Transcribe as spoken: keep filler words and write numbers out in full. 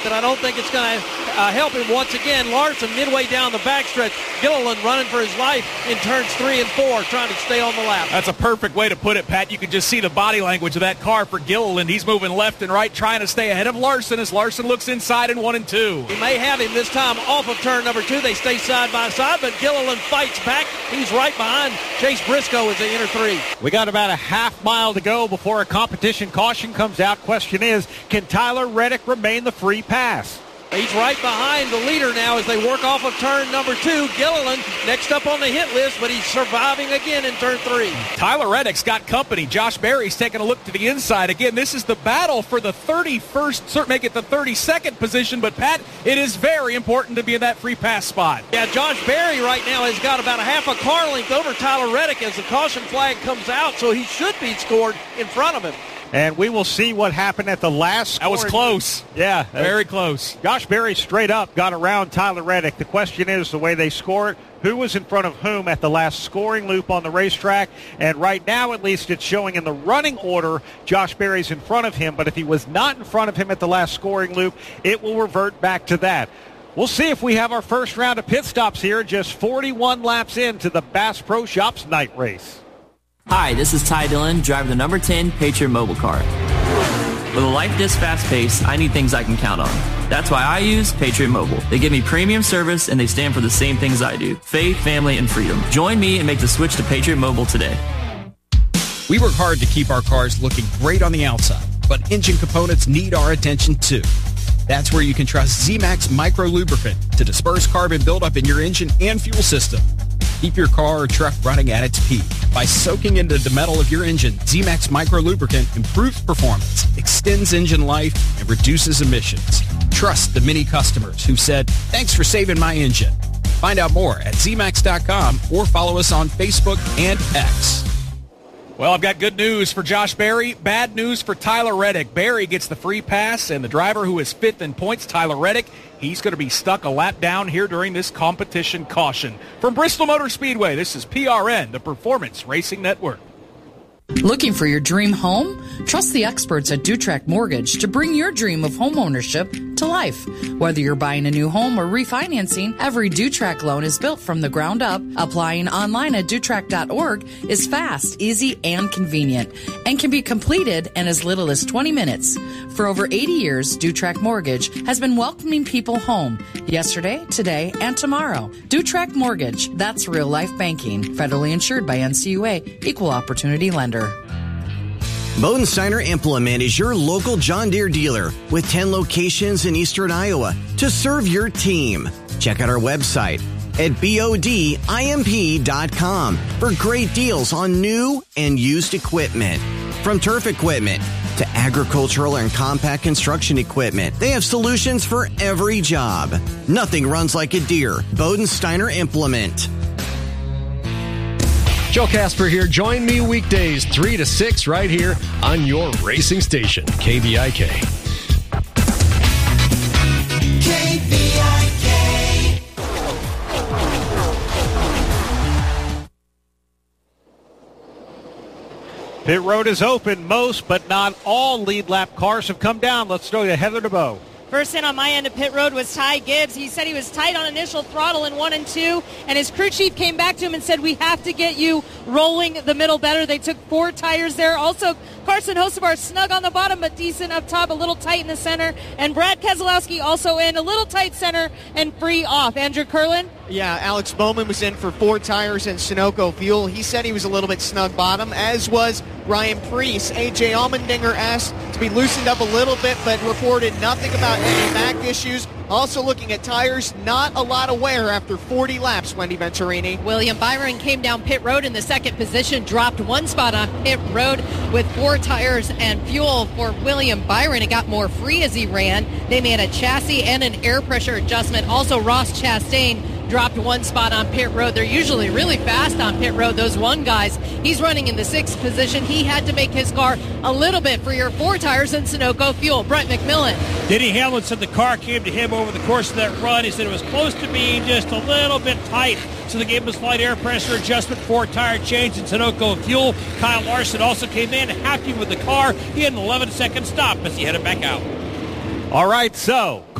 but I don't think it's going to uh, help him once again. Larson midway down the backstretch. Gilliland running for his life in turns three and four, trying to stay on the lap. That's a perfect way to put it, Pat. You can just see the body language of that car for Gilliland. He's moving left and right, trying to stay ahead of Larson as Larson looks inside in one and two. He may have him this time off of turn number two. They stay side by side, but Gilliland fights back. He's right behind Chase Briscoe as they enter three. We got about a half mile to go before a competition caution comes out. Question is, can Tyler Reddick remain the free pass? He's right behind the leader now as they work off of turn number two. Gilliland next up on the hit list, but he's surviving again in turn three. Tyler Reddick's got company. Josh Berry's taking a look to the inside. Again, this is the battle for the thirty-first, make it the thirty-second position, but Pat, it is very important to be in that free pass spot. Yeah, Josh Berry right now has got about a half a car length over Tyler Reddick as the caution flag comes out, so he should be scored in front of him. And we will see what happened at the last That was close. Yeah. Very close. Josh Berry straight up got around Tyler Reddick. The question is the way they score it, who was in front of whom at the last scoring loop on the racetrack. And right now, at least, it's showing in the running order, Josh Berry's in front of him. But if he was not in front of him at the last scoring loop, it will revert back to that. We'll see if we have our first round of pit stops here, just forty-one laps into the Bass Pro Shops night race. Hi, this is Ty Dillon, driving the number ten Patriot Mobile car. With a life this fast-paced, I need things I can count on. That's why I use Patriot Mobile. They give me premium service, and they stand for the same things I do: faith, family, and freedom. Join me and make the switch to Patriot Mobile today. We work hard to keep our cars looking great on the outside, but engine components need our attention too. That's where you can trust Z-Max Micro Lubricant to disperse carbon buildup in your engine and fuel system. Keep your car or truck running at its peak. By soaking into the metal of your engine, Z-Max Micro Lubricant improves performance, extends engine life, and reduces emissions. Trust the many customers who said, "Thanks for saving my engine." Find out more at Z max dot com or follow us on Facebook and X. Well, I've got good news for Josh Berry, bad news for Tyler Reddick. Berry gets the free pass, and the driver who is fifth in points, Tyler Reddick, he's going to be stuck a lap down here during this competition caution. From Bristol Motor Speedway, this is P R N, the Performance Racing Network. Looking for your dream home? Trust the experts at Dutrack Mortgage to bring your dream of home ownership to life. Whether you're buying a new home or refinancing, every Dutrack loan is built from the ground up. Applying online at Dutrack dot org is fast, easy, and convenient, and can be completed in as little as twenty minutes. For over eighty years, Dutrack Mortgage has been welcoming people home yesterday, today, and tomorrow. Dutrack Mortgage, that's real life banking. Federally insured by N C U A, Equal Opportunity Lender. Bodensteiner Implement is your local John Deere dealer with ten locations in eastern Iowa to serve your team. Check out our website at bodimp dot com for great deals on new and used equipment. From turf equipment to agricultural and compact construction equipment, they have solutions for every job. Nothing runs like a Deere. Bodensteiner Implement. Joe Casper here. Join me weekdays three to six right here on your racing station, K V I K. K V I K. Pit road is open. Most, but not all, lead lap cars have come down. Let's throw to Heather DeBow. First in on my end of pit road was Ty Gibbs. He said he was tight on initial throttle in one and two, and his crew chief came back to him and said, we have to get you rolling the middle better. They took four tires there. Also, Carson Hocevar snug on the bottom, but decent up top, a little tight in the center. And Brad Keselowski also in, a little tight center and free off. Andrew Curlin? Yeah, Alex Bowman was in for four tires and Sunoco fuel. He said he was a little bit snug bottom, as was Ryan Preece. A J Allmendinger asked to be loosened up a little bit, but reported nothing about any back issues. Also looking at tires, not a lot of wear after forty laps, Wendy Venturini. William Byron came down pit road in the second position, dropped one spot on pit road with four tires and fuel for William Byron. It got more free as he ran. They made a chassis and an air pressure adjustment. Also, Ross Chastain dropped one spot on pit road. They're usually really fast on pit road, those one guys. He's running in the sixth position. He had to make his car a little bit for your four tires and Sunoco fuel. Brent McMillan. Denny Hamlin said the car came to him over the course of that run. He said it was close to being just a little bit tight, so they gave him a slight air pressure adjustment, four tire change, and Sunoco fuel. Kyle Larson also came in happy with the car. He had an eleven second stop as he headed back out. All right, so